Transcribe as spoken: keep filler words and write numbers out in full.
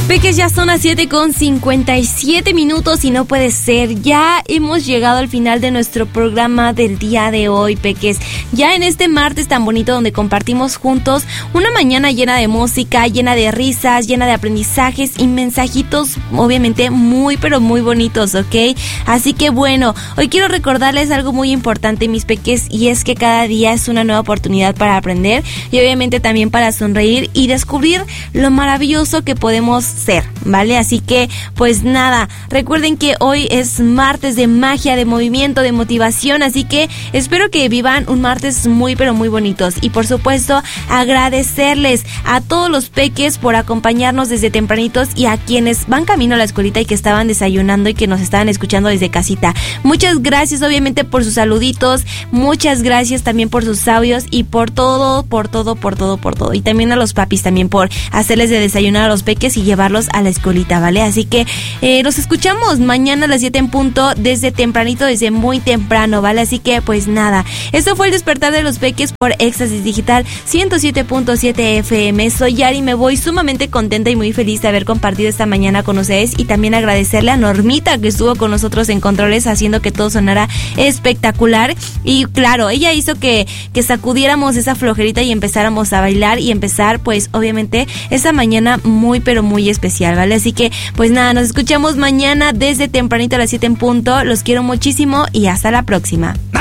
Peques, ya son las siete con cincuenta y siete minutos y no puede ser, ya hemos llegado al final de nuestro programa del día de hoy, Peques. Ya en este martes tan bonito donde compartimos juntos una mañana llena de música, llena de risas, llena de aprendizajes y mensajitos obviamente muy pero muy bonitos, ¿ok? Así que bueno, hoy quiero recordarles algo muy importante, mis Peques, y es que cada día es una nueva oportunidad para aprender y obviamente también para sonreír y descubrir lo maravilloso que podemos ser, ¿vale? Así que, pues nada, recuerden que hoy es martes de magia, de movimiento, de motivación, así que espero que vivan un martes muy pero muy bonitos y por supuesto agradecerles a todos los peques por acompañarnos desde tempranitos y a quienes van camino a la escuelita y que estaban desayunando y que nos estaban escuchando desde casita. Muchas gracias obviamente por sus saluditos, muchas gracias también por sus audios y por todo, por todo, por todo, por todo. Y también a los papis también por hacerles de desayunar a los peques y llevarlos a la escuelita, ¿vale? Así que eh, los escuchamos mañana a las siete en punto, desde tempranito, desde muy temprano, ¿vale? Así que pues nada, esto fue el despertar de los peques por Éxtasis Digital ciento siete punto siete F M. Soy Yari, me voy sumamente contenta y muy feliz de haber compartido esta mañana con ustedes y también agradecerle a Normita que estuvo con nosotros en controles haciendo que todo sonara espectacular y claro, ella hizo que, que sacudiéramos esa flojerita y empezáramos a bailar y empezar pues obviamente esa mañana muy pero muy especial, ¿vale? Así que pues nada, nos escuchamos mañana desde tempranito a las siete en punto. Los quiero muchísimo y hasta la próxima.